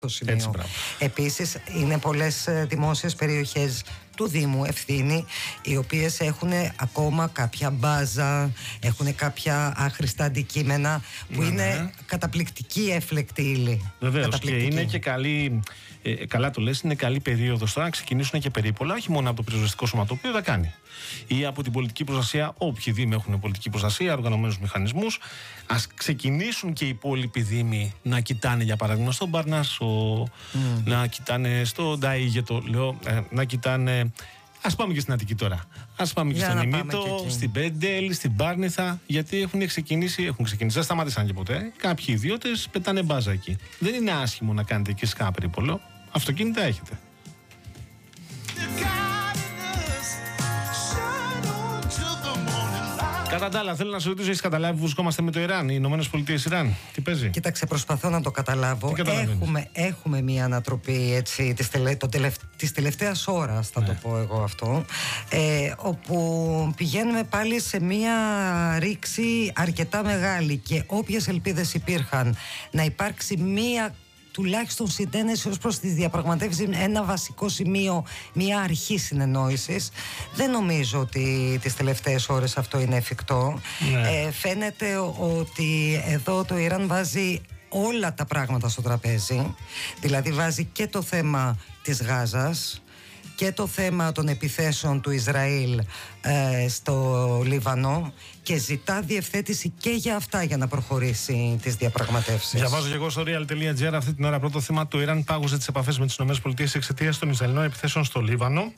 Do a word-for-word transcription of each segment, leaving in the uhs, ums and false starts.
Έτσι, επίσης, είναι πολλές δημόσιες περιοχές του Δήμου Ευθύνη, οι οποίες έχουν ακόμα κάποια μπάζα, έχουν κάποια άχρηστα αντικείμενα που ναι, είναι ναι. καταπληκτική έφλεκτη ύλη. Βεβαίως, και είναι και καλή, ε, καλά το λες, είναι καλή περίοδος τώρα να ξεκινήσουν και περίπολα, όχι μόνο από το πυροσβεστικό σώμα, το οποίο θα κάνει, ή από την πολιτική προστασία, όποιοι δήμοι έχουν πολιτική προστασία, οργανωμένους μηχανισμούς. Ας ξεκινήσουν και οι υπόλοιποι δήμοι να κοιτάνε, για παράδειγμα, στον Παρνάσο, mm. να κοιτάνε στο Νταΐγετο, λέω, ε, να κοιτάνε. Ας πάμε και στην Αττική τώρα. Ας πάμε για και στον Ημίτο, στην Πέντελ, στην Πάρνηθα, γιατί έχουν ξεκινήσει, έχουν ξεκινήσει, δεν σταμάτησαν και ποτέ. Κάποιοι ιδιώτες πετάνε μπάζα εκεί. Δεν είναι άσχημο να κάνετε εκεί σκά περίπολο. Αυτοκίνητα έχετε. Κατά τα άλλα, θέλω να σε ρωτήσω, έχεις καταλάβει που βρισκόμαστε με το Ιράν, οι Ηνωμένες Πολιτείες Ιράν? Τι παίζει? Κοίταξε, προσπαθώ να το καταλάβω. Έχουμε, έχουμε μια ανατροπή έτσι, της, τελε, το τελευ, της τελευταίας ώρας, θα ναι. το πω εγώ αυτό, ε, όπου πηγαίνουμε πάλι σε μια ρήξη αρκετά μεγάλη και όποιες ελπίδες υπήρχαν να υπάρξει μια τουλάχιστον συνένεση ως προς τις διαπραγματεύσεις, ένα βασικό σημείο, μια αρχή συνεννόησης, δεν νομίζω ότι τις τελευταίες ώρες αυτό είναι εφικτό. Ναι. Ε, φαίνεται ότι εδώ το Ιράν βάζει όλα τα πράγματα στο τραπέζι, δηλαδή βάζει και το θέμα της Γάζας και το θέμα των επιθέσεων του Ισραήλ ε, στο Λίβανο και ζητά διευθέτηση και για αυτά για να προχωρήσει τις διαπραγματεύσεις. Διαβάζω και εγώ στο real.gr αυτή την ώρα πρώτο θέμα: το Ιράν πάγωσε τις επαφές με τις ΗΠΑ εξαιτίας των Ισραηλινών επιθέσεων στο Λίβανο.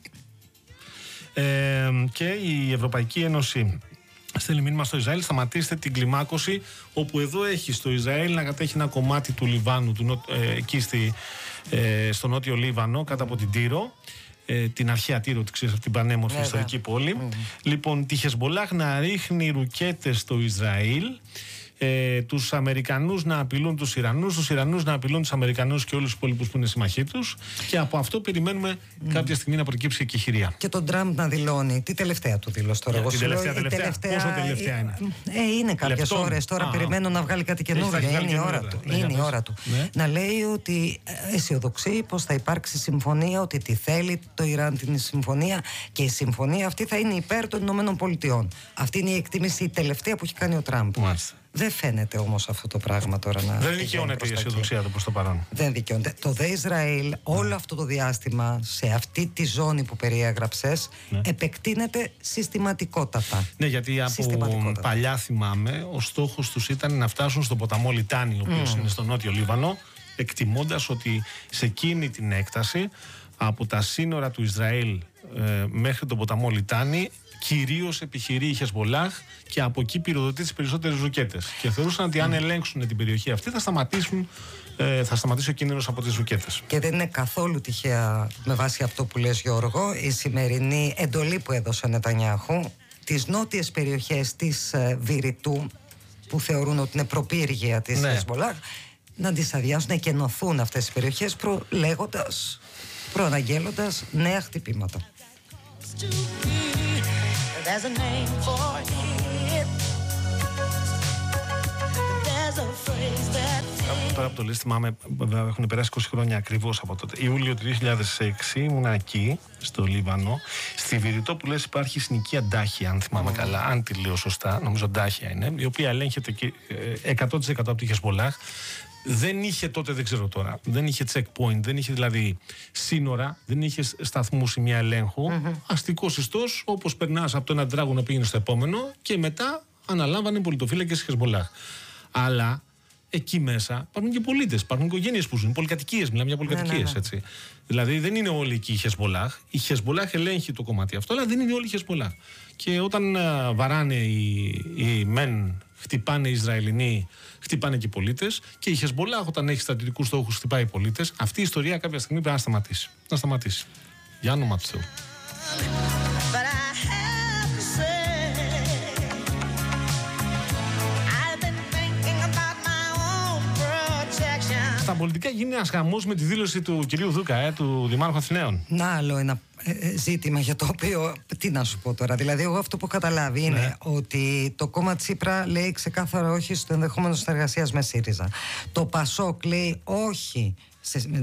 Ε, και η Ευρωπαϊκή Ένωση στέλνει μήνυμα στο Ισραήλ: σταματήστε την κλιμάκωση, όπου εδώ έχει στο Ισραήλ να κατέχει ένα κομμάτι του Λιβάνου, του, ε, εκεί στη, ε, στο νότιο Λίβανο, κάτω από την Τύρο. Ε, την αρχαία Τύρο, τη ξέρεις, αυτή την πανέμορφη yeah, ιστορική yeah. πόλη. Mm. Λοιπόν, τη Χεσμπολάχ να ρίχνει ρουκέτες στο Ισραήλ, ε, τους Αμερικανούς να απειλούν τους Ιρανούς, τους Ιρανούς να απειλούν τους Αμερικανούς και όλους τους υπόλοιπους που είναι συμμαχοί τους, και από αυτό περιμένουμε mm. κάποια στιγμή να προκύψει η εκεχηρία. Και τον Τραμπ να δηλώνει τη τελευταία του δήλωση τώρα. Yeah, την τελευταία, λέω, τελευταία. τελευταία. Πόσο τελευταία είναι? Ε, είναι κάποιες ώρες τώρα. Ah, περιμένω ah. να βγάλει κάτι καινούργιο. Είναι η ώρα του. Ναι, είναι η ώρα του. Ναι. Να λέει ότι αισιοδοξεί πως θα υπάρξει συμφωνία, ότι τη θέλει το Ιράν την συμφωνία, και η συμφωνία αυτή θα είναι υπέρ των Ηνωμένων Πολιτειών. Αυτή είναι η εκτίμηση η τελευταία που έχει κάνει ο Τραμπ. Μάλιστα. Δεν φαίνεται όμως αυτό το πράγμα τώρα να. Δεν δικαιώνεται η αισιοδοξία του προς το παρόν. Δεν δικαιώνεται. Το δε Ισραήλ όλο αυτό το διάστημα, σε αυτή τη ζώνη που περιέγραψες, ναι. επεκτείνεται συστηματικότατα. Ναι, γιατί από παλιά θυμάμαι, ο στόχος τους ήταν να φτάσουν στον ποταμό Λιτάνι, ο οποίος mm. είναι στο νότιο Λίβανο, εκτιμώντας ότι σε εκείνη την έκταση, από τα σύνορα του Ισραήλ ε, μέχρι τον ποταμό Λιτάνι, κυρίως επιχειρεί η Χεσμπολάχ και από εκεί πυροδοτεί τις περισσότερες ρουκέτες. Και θεωρούσαν ότι αν ελέγξουν την περιοχή αυτή θα σταματήσουν, ε, θα σταματήσει ο κίνδυνος από τις ρουκέτες. Και δεν είναι καθόλου τυχαία, με βάση αυτό που λες Γιώργο, η σημερινή εντολή που έδωσε ο Νετανιάχου, τις νότιες περιοχές της ε, Βηρητού, που θεωρούν ότι είναι προπύργια της ναι. Χεσμπολάχ, να τις αδειάσουν, να εκενωθούν αυτές τις περιοχές, προλέγοντας, προαναγγέλλοντας νέα χτυπήματα. There's a name for it. There's a phrase that... Τώρα που το λες, θυμάμαι, έχουν περάσει είκοσι χρόνια ακριβώς από τότε. Ιούλιο του δύο χιλιάδες έξι ήμουν εκεί, στο Λίβανο. Στη Βηρητό που λες υπάρχει συνοικία Ντάχια, αν θυμάμαι mm. καλά, αν τη λέω σωστά, νομίζω Ντάχια είναι, η οποία ελέγχεται και εκατό τοις εκατό από τη Χεσμπολάχ. Δεν είχε τότε, δεν ξέρω τώρα, δεν είχε checkpoint, δεν είχε δηλαδή σύνορα, δεν είχε σταθμού σημεία ελέγχου. Mm-hmm. Αστικός ιστός, όπως περνάς από το ένα τράγωνο πήγαινε στο επόμενο, και μετά αναλάμβανε πολιτοφύλακες της Χεσμπολάχ. Αλλά εκεί μέσα υπάρχουν και πολίτες, υπάρχουν οικογένειες που ζουν, πολυκατοικίες, μιλάμε για πολυκατοικίες, ναι, ναι, ναι. έτσι. Δηλαδή δεν είναι όλοι εκεί η Χεσμπολάχ. Η Χεσμπολάχ ελέγχει το κομμάτι αυτό, αλλά δεν είναι όλοι η Χεσμπολάχ. Και όταν uh, βαράνε οι, οι μεν, χτυπάνε οι Ισραηλινοί, χτυπάνε και οι πολίτες, και η Χεσμπολάχ όταν έχει στρατιωτικούς στόχους χτυπάει οι πολίτες. Αυτή η ιστορία κάποια στιγμή πρέπει να σταματήσει. Να σταματήσει. Για όνομα του Θεού. Στα πολιτικά γίνει ένας χαμός με τη δήλωση του κυρίου Δούκα, ε, του Δημάρχου Αθηναίων. Να, άλλο ένα ε, ζήτημα για το οποίο, τι να σου πω τώρα, δηλαδή εγώ αυτό που έχω καταλάβει είναι ναι. ότι το κόμμα Τσίπρα λέει ξεκάθαρα όχι στο ενδεχόμενο συνεργασίας με ΣΥΡΙΖΑ. Το ΠΑΣΟΚ λέει όχι σε,